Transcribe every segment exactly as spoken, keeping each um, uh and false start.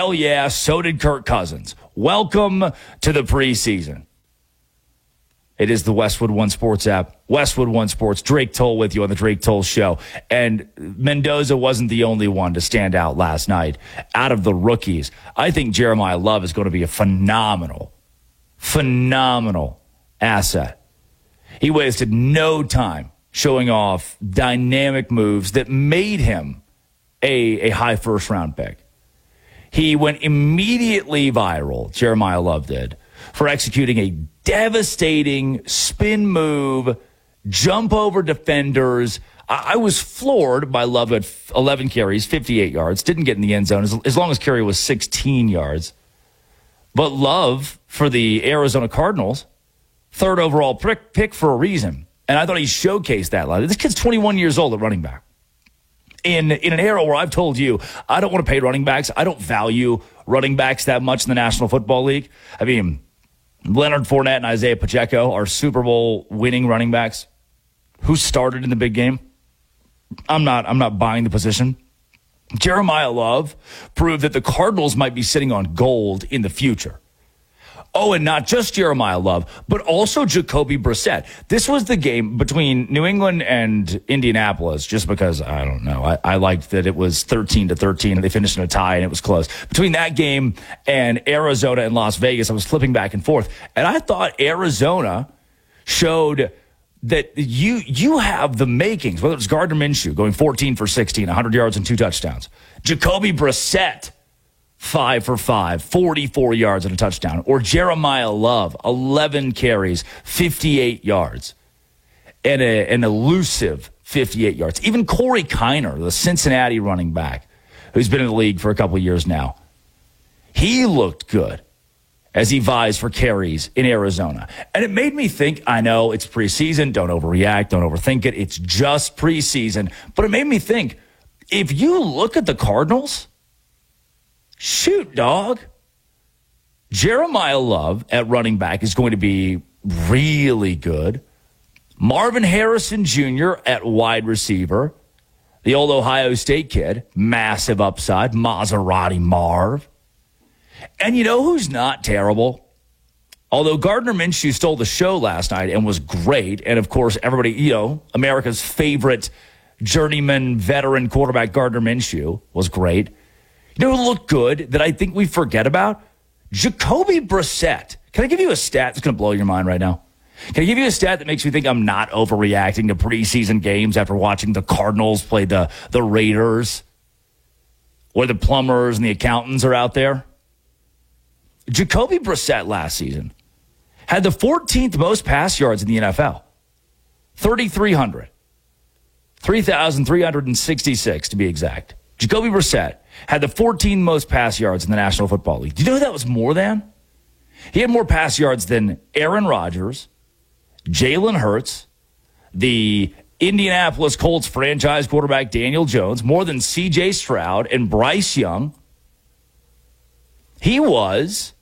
Hell yeah, so did Kirk Cousins. Welcome to the preseason. It is the Westwood One Sports app. Westwood One Sports. Drake Toll with you on the Drake Toll Show. And Mendoza wasn't the only one to stand out last night. Out of the rookies, I think Jeremiah Love is going to be a phenomenal, phenomenal asset. He wasted no time showing off dynamic moves that made him a, a high first-round pick. He went immediately viral, Jeremiah Love did, for executing a devastating spin move, jump over defenders. I, I was floored by Love at eleven carries, fifty-eight yards, didn't get in the end zone as, as long as carry was sixteen yards. But Love for the Arizona Cardinals, third overall pick, pick for a reason. And I thought he showcased that. This kid's twenty-one years old at running back. In in an era where I've told you I don't want to pay running backs, I don't value running backs that much in the National Football League. I mean, Leonard Fournette and Isaiah Pacheco are Super Bowl winning running backs who started in the big game. I'm not I'm not buying the position. Jeremiah Love proved that the Cardinals might be sitting on gold in the future. Oh, and not just Jeremiah Love, but also Jacoby Brissett. This was the game between New England and Indianapolis, just because, I don't know, I, I liked that it was thirteen to thirteen and they finished in a tie and it was close. Between that game and Arizona and Las Vegas, I was flipping back and forth. And I thought Arizona showed that you you have the makings, whether it's Gardner Minshew going fourteen for sixteen, one hundred yards and two touchdowns. Jacoby Brissett, Five for five, forty-four yards and a touchdown. Or Jeremiah Love, eleven carries, fifty-eight yards, and a, an elusive fifty-eight yards. Even Corey Kiner, the Cincinnati running back, who's been in the league for a couple of years now, he looked good as he vies for carries in Arizona. And it made me think, I know it's preseason, don't overreact, don't overthink it, it's just preseason. But it made me think, if you look at the Cardinals, shoot, dog. Jeremiah Love at running back is going to be really good. Marvin Harrison Junior at wide receiver. The old Ohio State kid, massive upside, Maserati Marv. And you know who's not terrible? Although Gardner Minshew stole the show last night and was great, and of course everybody, you know, America's favorite journeyman veteran quarterback Gardner Minshew was great. You know who looked good that I think we forget about? Jacoby Brissett. Can I give you a stat that's going to blow your mind right now? Can I give you a stat that makes you think I'm not overreacting to preseason games after watching the Cardinals play the, the Raiders, where the plumbers and the accountants are out there? Jacoby Brissett last season had the fourteenth most pass yards in the N F L. thirty-three hundred. three thousand three hundred sixty-six to be exact. Jacoby Brissett had the fourteenth most pass yards in the National Football League. Do you know who that was more than? He had more pass yards than Aaron Rodgers, Jalen Hurts, the Indianapolis Colts franchise quarterback Daniel Jones, more than C J Stroud and Bryce Young. He was,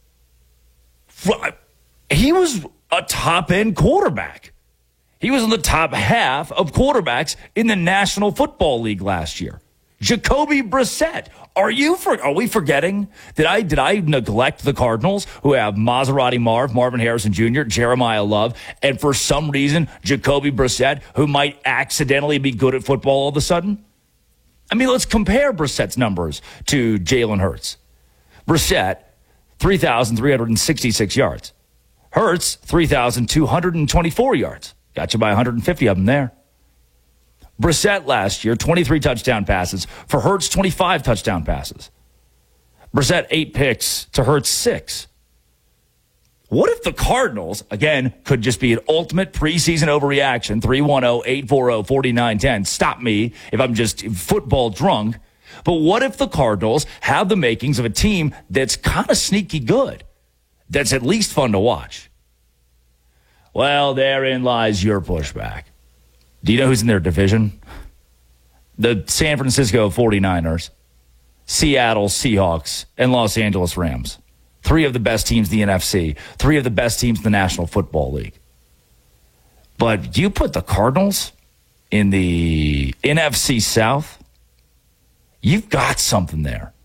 he was a top-end quarterback. He was in the top half of quarterbacks in the National Football League last year. Jacoby Brissett. Are you for, are we forgetting? Did I did I neglect the Cardinals, who have Maserati Marv, Marvin Harrison Junior, Jeremiah Love, and for some reason Jacoby Brissett, who might accidentally be good at football all of a sudden? I mean, let's compare Brissett's numbers to Jalen Hurts. Brissett, three thousand three hundred sixty-six yards. Hurts, three thousand two hundred twenty-four yards. Got you by one hundred fifty of them there. Brissett last year, twenty-three touchdown passes. For Hurts, twenty-five touchdown passes. Brissett, eight picks. To Hurts, six. What if the Cardinals, again, could just be an ultimate preseason overreaction, three one zero, eight four zero, four nine one zero. Stop me if I'm just football drunk. But what if the Cardinals have the makings of a team that's kind of sneaky good, that's at least fun to watch? Well, therein lies your pushback. Do you know who's in their division? The San Francisco forty-niners, Seattle Seahawks, and Los Angeles Rams. Three of the best teams in the N F C. Three of the best teams in the National Football League. But you put the Cardinals in the N F C South, you've got something there.